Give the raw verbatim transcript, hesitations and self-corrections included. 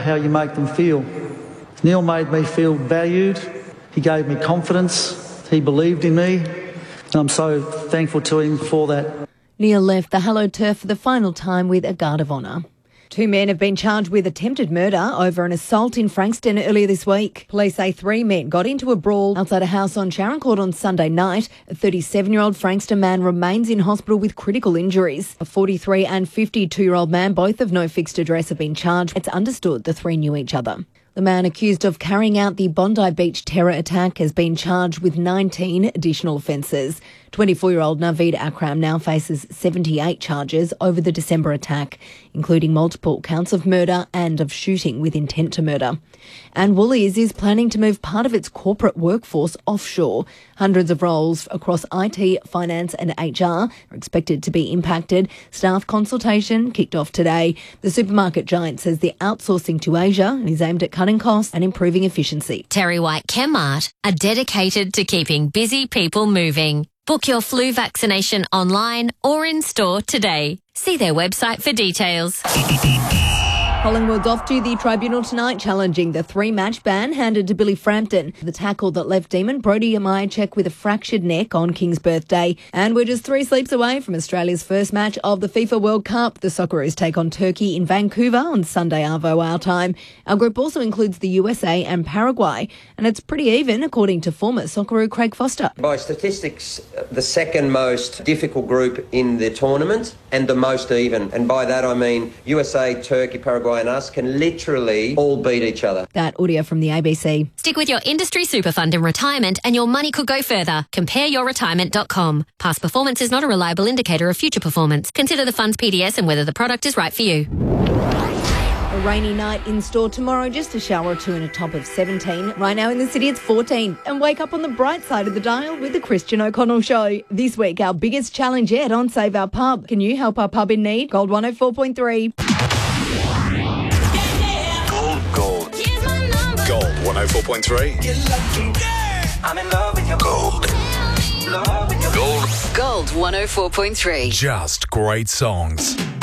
how you make them feel. Neil made me feel valued. He gave me confidence. He believed in me. And I'm so thankful to him for that. Neil left the hallowed turf for the final time with a guard of honour. Two men have been charged with attempted murder over an assault in Frankston earlier this week. Police say three men got into a brawl outside a house on Charing Court on Sunday night. A thirty-seven-year-old Frankston man remains in hospital with critical injuries. A forty-three and fifty-two-year-old man, both of no fixed address, have been charged. It's understood the three knew each other. The man accused of carrying out the Bondi Beach terror attack has been charged with nineteen additional offences. twenty-four-year-old Naveed Akram now faces seventy-eight charges over the December attack, including multiple counts of murder and of shooting with intent to murder. And Woolies is planning to move part of its corporate workforce offshore. Hundreds of roles across I T, finance and H R are expected to be impacted. Staff consultation kicked off today. The supermarket giant says the outsourcing to Asia is aimed at cutting costs and improving efficiency. Terry White Chemmart are dedicated to keeping busy people moving. Book your flu vaccination online or in store today. See their website for details. Collingwood's off to the tribunal tonight, challenging the three-match ban handed to Billy Frampton, the tackle that left Demon Brody Amajacek with a fractured neck on King's birthday. And we're just three sleeps away from Australia's first match of the FIFA World Cup. The Socceroos take on Turkey in Vancouver on Sunday Arvo our time. Our group also includes the U S A and Paraguay, and it's pretty even, according to former Socceroo Craig Foster. By statistics, the second most difficult group in the tournament and the most even. And by that I mean U S A, Turkey, Paraguay and us can literally all beat each other. That audio from the A B C. Stick with your industry super fund in retirement and your money could go further. compare your retirement dot com. Past performance is not a reliable indicator of future performance. Consider the fund's P D S and whether the product is right for you. A rainy night in store tomorrow, just a shower or two and a top of seventeen. Right now in the city it's fourteen. And wake up on the bright side of the dial with the Christian O'Connell Show. This week our biggest challenge yet on Save Our Pub. Can you help our pub in need? Gold one oh four point three. Gold. Gold one oh four point three. Gold. Gold. Gold one oh four point three. Just great songs.